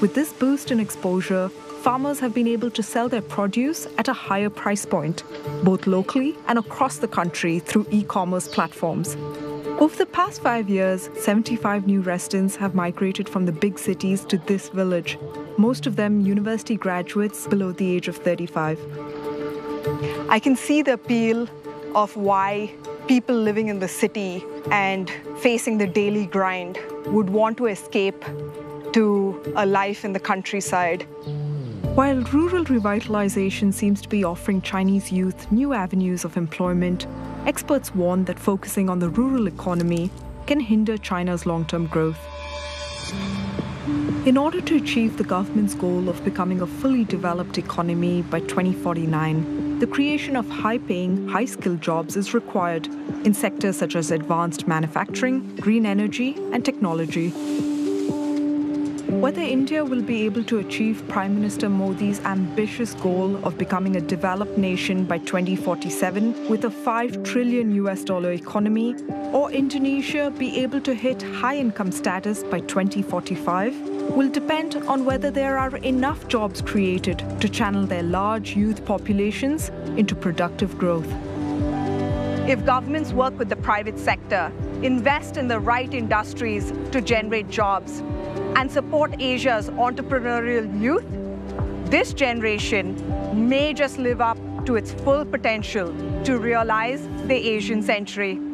With this boost in exposure, farmers have been able to sell their produce at a higher price point, both locally and across the country through e-commerce platforms. Over the past 5 years, 75 new residents have migrated from the big cities to this village, most of them university graduates below the age of 35. I can see the appeal of why people living in the city and facing the daily grind would want to escape to a life in the countryside. While rural revitalization seems to be offering Chinese youth new avenues of employment, experts warn that focusing on the rural economy can hinder China's long-term growth. In order to achieve the government's goal of becoming a fully developed economy by 2049, the creation of high-paying, high-skilled jobs is required in sectors such as advanced manufacturing, green energy, and technology. Whether India will be able to achieve Prime Minister Modi's ambitious goal of becoming a developed nation by 2047 with a $5 trillion economy, or Indonesia be able to hit high-income status by 2045, will depend on whether there are enough jobs created to channel their large youth populations into productive growth. If governments work with the private sector, invest in the right industries to generate jobs, and support Asia's entrepreneurial youth, this generation may just live up to its full potential to realize the Asian century.